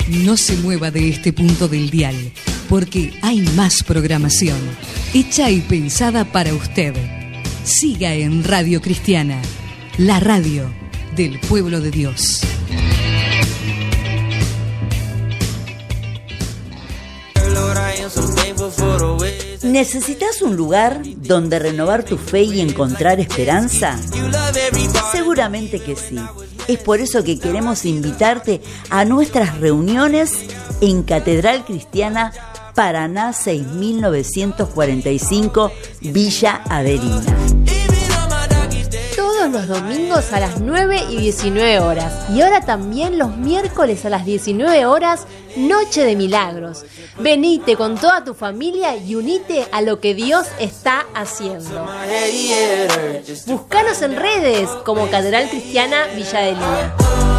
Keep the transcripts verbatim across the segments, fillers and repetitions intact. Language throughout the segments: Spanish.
No se mueva de este punto del dial, porque hay más programación, hecha y pensada para usted. Siga en Radio Cristiana, la radio del pueblo de Dios. ¿Necesitas un lugar donde renovar tu fe y encontrar esperanza? Seguramente que sí. Es por eso que queremos invitarte a nuestras reuniones en Catedral Cristiana Paraná seis mil novecientos cuarenta y cinco, Villa Averina. Todos los domingos a las nueve y diecinueve horas. Y ahora también los miércoles a las diecinueve horas, Noche de Milagros. Venite con toda tu familia y unite a lo que Dios está haciendo. Búscanos en redes como Catedral Cristiana Villa Adelina.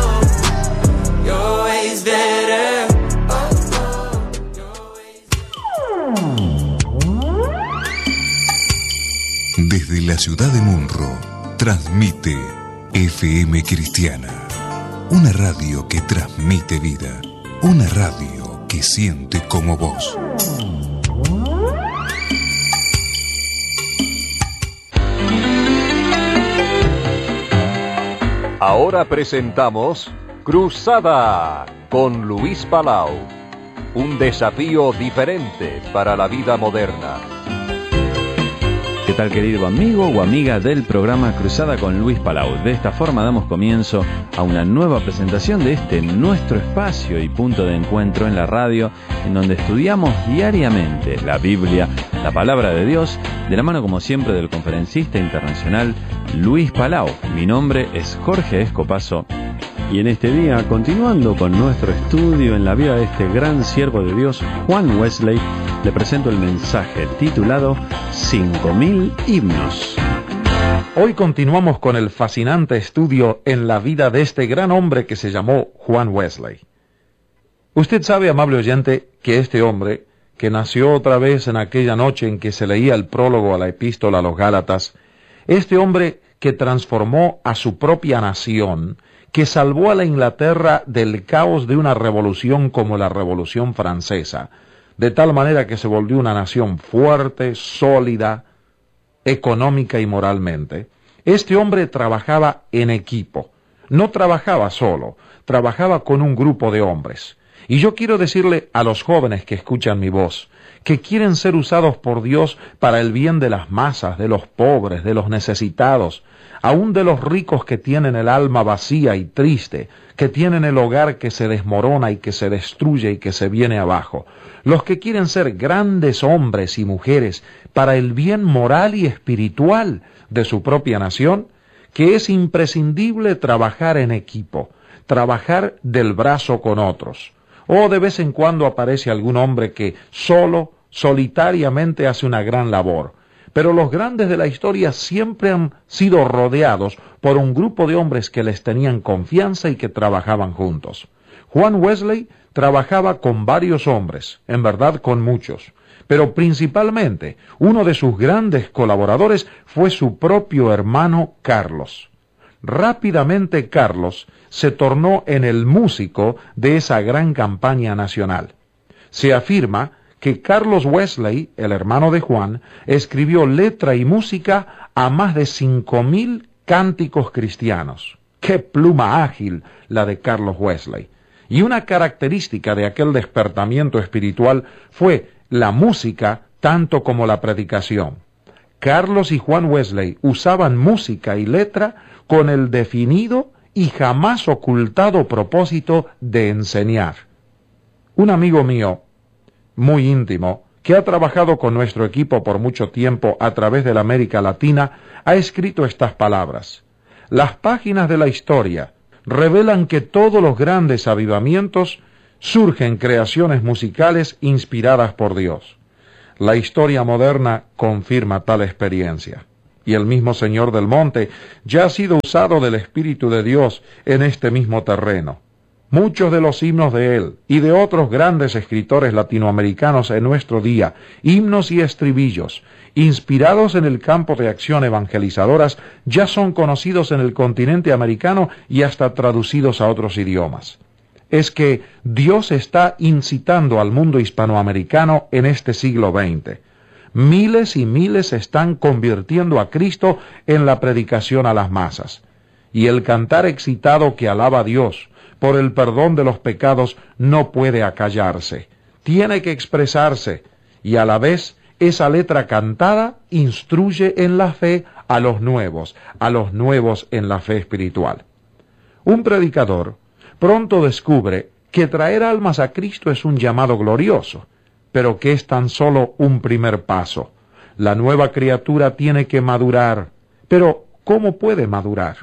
Desde la ciudad de Munro, transmite F M Cristiana, una radio que transmite vida, una radio que siente como vos. Ahora presentamos Cruzada con Luis Palau, un desafío diferente para la vida moderna. ¿Qué tal, querido amigo o amiga del programa Cruzada con Luis Palau? De esta forma damos comienzo a una nueva presentación de este nuestro espacio y punto de encuentro en la radio, en donde estudiamos diariamente la Biblia, la palabra de Dios, de la mano como siempre del conferencista internacional Luis Palau. Mi nombre es Jorge Escopazo. Y en este día, continuando con nuestro estudio en la vida de este gran siervo de Dios, Juan Wesley, le presento el mensaje titulado cinco mil himnos. Hoy continuamos con el fascinante estudio en la vida de este gran hombre que se llamó Juan Wesley. Usted sabe, amable oyente, que este hombre, que nació otra vez en aquella noche en que se leía el prólogo a la epístola a los Gálatas, este hombre que transformó a su propia nación, que salvó a la Inglaterra del caos de una revolución como la Revolución Francesa, de tal manera que se volvió una nación fuerte, sólida, económica y moralmente. Este hombre trabajaba en equipo, no trabajaba solo, trabajaba con un grupo de hombres. Y yo quiero decirle a los jóvenes que escuchan mi voz, que quieren ser usados por Dios para el bien de las masas, de los pobres, de los necesitados, aún de los ricos que tienen el alma vacía y triste, que tienen el hogar que se desmorona y que se destruye y que se viene abajo. Los que quieren ser grandes hombres y mujeres para el bien moral y espiritual de su propia nación, que es imprescindible trabajar en equipo, trabajar del brazo con otros. O de vez en cuando aparece algún hombre que solo, solitariamente hace una gran labor. Pero los grandes de la historia siempre han sido rodeados por un grupo de hombres que les tenían confianza y que trabajaban juntos. Juan Wesley trabajaba con varios hombres, en verdad con muchos, pero principalmente uno de sus grandes colaboradores fue su propio hermano Carlos. Rápidamente Carlos se tornó en el músico de esa gran campaña nacional. Se afirma que Carlos Wesley, el hermano de Juan, escribió letra y música a más de cinco mil cánticos cristianos. ¡Qué pluma ágil la de Carlos Wesley! Y una característica de aquel despertamiento espiritual fue la música tanto como la predicación. Carlos y Juan Wesley usaban música y letra con el definido y jamás ocultado propósito de enseñar. Un amigo mío, muy íntimo, que ha trabajado con nuestro equipo por mucho tiempo a través de la América Latina, ha escrito estas palabras: las páginas de la historia revelan que todos los grandes avivamientos surgen creaciones musicales inspiradas por Dios. La historia moderna confirma tal experiencia. Y el mismo Señor del Monte ya ha sido usado del Espíritu de Dios en este mismo terreno. Muchos de los himnos de él y de otros grandes escritores latinoamericanos en nuestro día, himnos y estribillos, inspirados en el campo de acción evangelizadoras, ya son conocidos en el continente americano y hasta traducidos a otros idiomas. es que Dios está incitando al mundo hispanoamericano en este siglo veinte. Miles y miles están convirtiendo a Cristo en la predicación a las masas. Y el cantar excitado que alaba a Dios por el perdón de los pecados no puede acallarse. Tiene que expresarse, y a la vez esa letra cantada instruye en la fe a los nuevos, a los nuevos en la fe espiritual. Un predicador pronto descubre que traer almas a Cristo es un llamado glorioso, pero que es tan solo un primer paso. La nueva criatura tiene que madurar, pero ¿cómo puede madurar?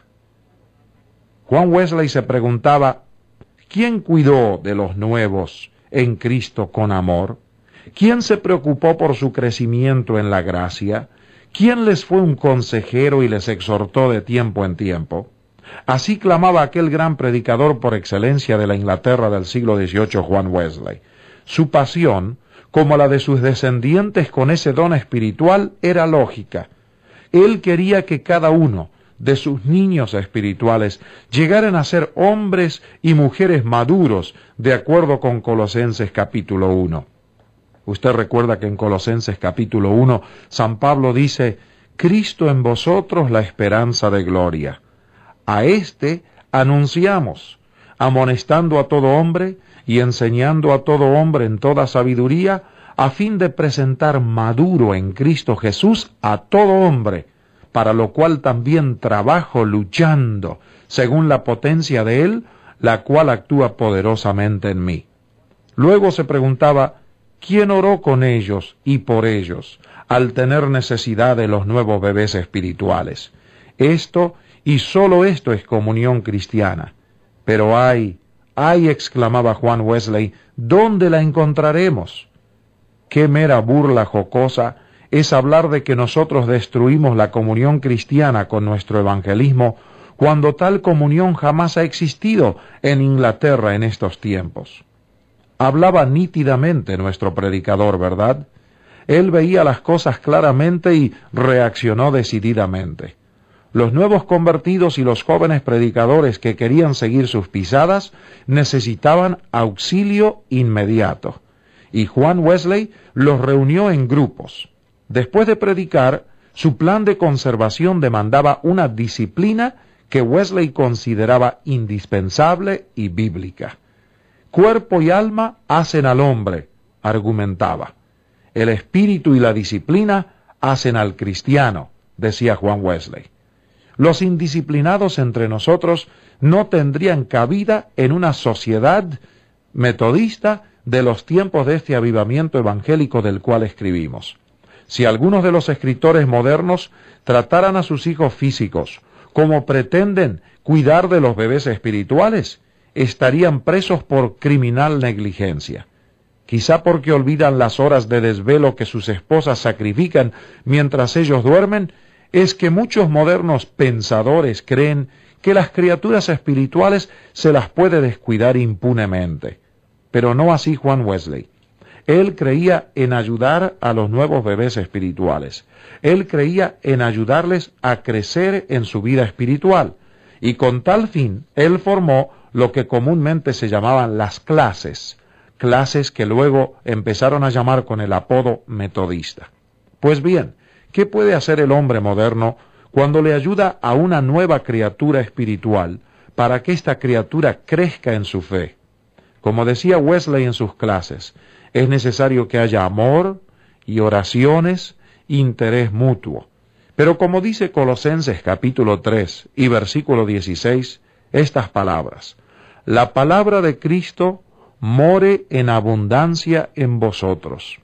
Juan Wesley se preguntaba, ¿quién cuidó de los nuevos en Cristo con amor? ¿Quién se preocupó por su crecimiento en la gracia? ¿Quién les fue un consejero y les exhortó de tiempo en tiempo? Así clamaba aquel gran predicador por excelencia de la Inglaterra del siglo dieciocho, Juan Wesley. Su pasión, como la de sus descendientes con ese don espiritual, era lógica. Él quería que cada uno de sus niños espirituales llegaran a ser hombres y mujeres maduros, de acuerdo con Colosenses capítulo uno. Usted recuerda que en Colosenses capítulo uno, San Pablo dice, Cristo en vosotros la esperanza de gloria. A éste anunciamos, amonestando a todo hombre y enseñando a todo hombre en toda sabiduría, a fin de presentar maduro en Cristo Jesús a todo hombre, para lo cual también trabajo luchando, según la potencia de Él, la cual actúa poderosamente en mí. Luego se preguntaba, ¿quién oró con ellos y por ellos, al tener necesidad de los nuevos bebés espirituales? Esto, y sólo esto es comunión cristiana. Pero ay, ay, exclamaba Juan Wesley, ¿dónde la encontraremos? Qué mera burla jocosa es hablar de que nosotros destruimos la comunión cristiana con nuestro evangelismo, cuando tal comunión jamás ha existido en Inglaterra en estos tiempos. Hablaba nítidamente nuestro predicador, ¿verdad? Él veía las cosas claramente y reaccionó decididamente. Los nuevos convertidos y los jóvenes predicadores que querían seguir sus pisadas necesitaban auxilio inmediato, y Juan Wesley los reunió en grupos. Después de predicar, su plan de conservación demandaba una disciplina que Wesley consideraba indispensable y bíblica. Cuerpo y alma hacen al hombre, argumentaba. El espíritu y la disciplina hacen al cristiano, decía Juan Wesley. Los indisciplinados entre nosotros no tendrían cabida en una sociedad metodista de los tiempos de este avivamiento evangélico del cual escribimos. Si algunos de los escritores modernos trataran a sus hijos físicos como pretenden cuidar de los bebés espirituales, estarían presos por criminal negligencia. Quizá porque olvidan las horas de desvelo que sus esposas sacrifican mientras ellos duermen, es que muchos modernos pensadores creen que las criaturas espirituales se las puede descuidar impunemente. Pero no así Juan Wesley. Él creía en ayudar a los nuevos bebés espirituales. Él creía en ayudarles a crecer en su vida espiritual. Y con tal fin, él formó lo que comúnmente se llamaban las clases, clases que luego empezaron a llamar con el apodo metodista. Pues bien, ¿qué puede hacer el hombre moderno cuando le ayuda a una nueva criatura espiritual para que esta criatura crezca en su fe? Como decía Wesley en sus clases, es necesario que haya amor y oraciones, interés mutuo. Pero como dice Colosenses capítulo tres y versículo dieciséis, estas palabras: la palabra de Cristo more en abundancia en vosotros,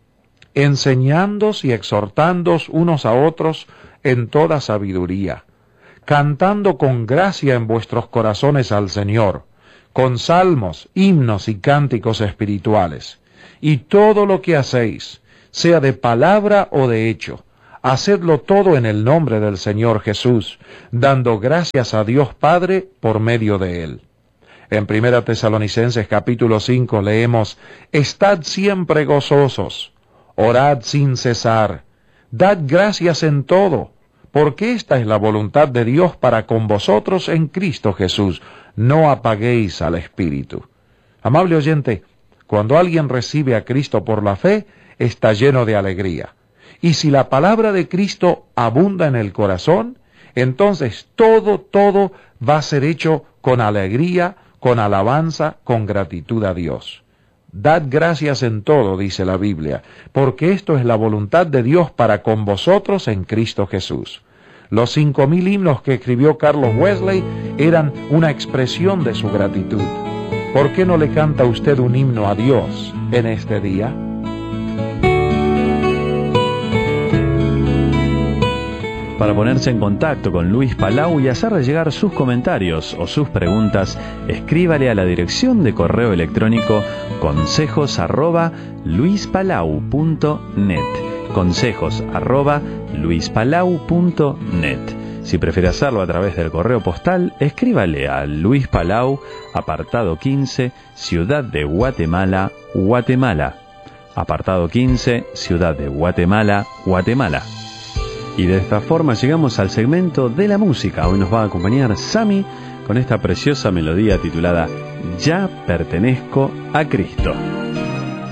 enseñándoos y exhortándoos unos a otros en toda sabiduría, cantando con gracia en vuestros corazones al Señor, con salmos, himnos y cánticos espirituales. Y todo lo que hacéis, sea de palabra o de hecho, hacedlo todo en el nombre del Señor Jesús, dando gracias a Dios Padre por medio de Él. En Primera Tesalonicenses capítulo cinco leemos: estad siempre gozosos, orad sin cesar, dad gracias en todo, porque esta es la voluntad de Dios para con vosotros en Cristo Jesús. No apaguéis al Espíritu. Amable oyente, cuando alguien recibe a Cristo por la fe, está lleno de alegría. Y si la palabra de Cristo abunda en el corazón, entonces todo, todo va a ser hecho con alegría, con alabanza, con gratitud a Dios. Dad gracias en todo, dice la Biblia, porque esto es la voluntad de Dios para con vosotros en Cristo Jesús. Los cinco mil himnos que escribió Carlos Wesley eran una expresión de su gratitud. ¿Por qué no le canta usted un himno a Dios en este día? Para ponerse en contacto con Luis Palau y hacerle llegar sus comentarios o sus preguntas, escríbale a la dirección de correo electrónico consejos arroba luispalau punto net. Consejos arroba luispalau punto net. Si prefiere hacerlo a través del correo postal, escríbale a Luis Palau, apartado quince, Ciudad de Guatemala, Guatemala. Apartado quince, Ciudad de Guatemala, Guatemala. Y de esta forma llegamos al segmento de la música. Hoy nos va a acompañar Sami con esta preciosa melodía titulada Ya pertenezco a Cristo.